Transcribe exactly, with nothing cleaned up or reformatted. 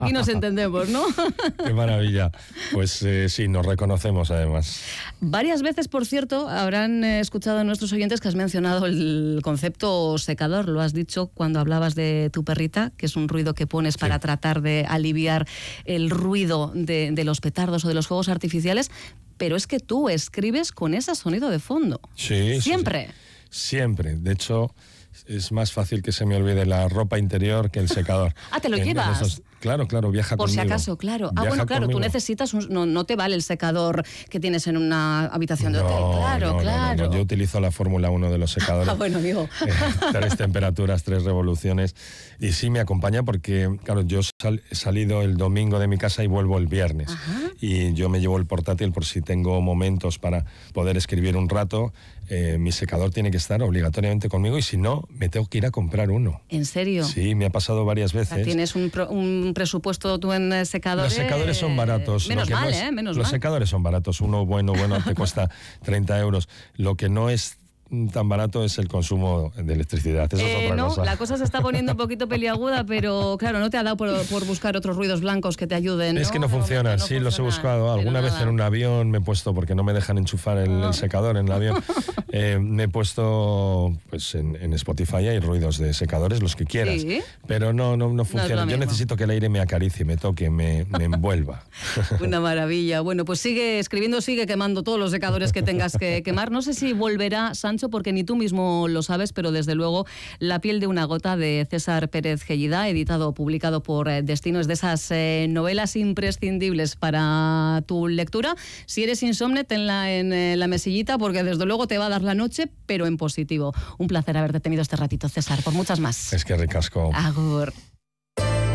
Y nos entendemos, ¿no? Qué maravilla. Pues eh, sí, nos reconocemos además. Varias veces, por cierto, habrán escuchado a nuestros oyentes que has mencionado el concepto secador. Lo has dicho cuando hablabas de tu perrita, que es un ruido que pones para sí. tratar de aliviar el ruido de, de los petardos o de los fuegos artificiales. Pero es que tú escribes con ese sonido de fondo. Sí. ¿Siempre? Sí, sí. Siempre. De hecho, es más fácil que se me olvide la ropa interior que el secador. Ah, ¿te lo en, llevas? En esos, claro, claro, viaja Por conmigo. Por si acaso, claro. Viaja ah, bueno, claro, conmigo. tú necesitas, un, no, no te vale el secador que tienes en una habitación de no, hotel. Claro, no, claro. No, no, yo utilizo la Fórmula uno de los secadores. Ah, bueno, amigo. Eh, tres temperaturas, tres revoluciones. Y sí me acompaña porque, claro, yo sal, he salido el domingo de mi casa y vuelvo el viernes. Ajá. Y yo me llevo el portátil por si tengo momentos para poder escribir un rato. Eh, mi secador tiene que estar obligatoriamente conmigo y si no, me tengo que ir a comprar uno. ¿En serio? Sí, me ha pasado varias veces. O sea, ¿tienes un, pro, un presupuesto tú en secadores? Los secadores son baratos. Menos Lo que mal, no es, ¿eh? Menos los mal. secadores son baratos. Uno bueno, bueno, te cuesta treinta euros. Lo que no es tan barato es el consumo de electricidad. Eso eh, es otra no, cosa. La cosa se está poniendo un poquito peliaguda, pero claro, no te ha dado por, por buscar otros ruidos blancos que te ayuden. Es ¿no? que no funcionan, no sí, funcionan, los he buscado. Alguna vez en un avión me he puesto, porque no me dejan enchufar el, oh. el secador en el avión, eh, me he puesto pues en, en Spotify hay ruidos de secadores, los que quieras, ¿sí? Pero no, no, no funciona. No Yo necesito que el aire me acaricie, me toque, me, me envuelva. Una maravilla. Bueno, pues sigue escribiendo, sigue quemando todos los secadores que tengas que quemar. No sé si volverá, Sancho, porque ni tú mismo lo sabes, pero desde luego La piel de una gota de César Pérez Gellida, editado o publicado por Destino, es de esas eh, novelas imprescindibles para tu lectura. Si eres insomne, tenla en eh, la mesillita, porque desde luego te va a dar la noche, pero en positivo. Un placer haberte tenido este ratito, César, por muchas más. Es que ricasco. Agur.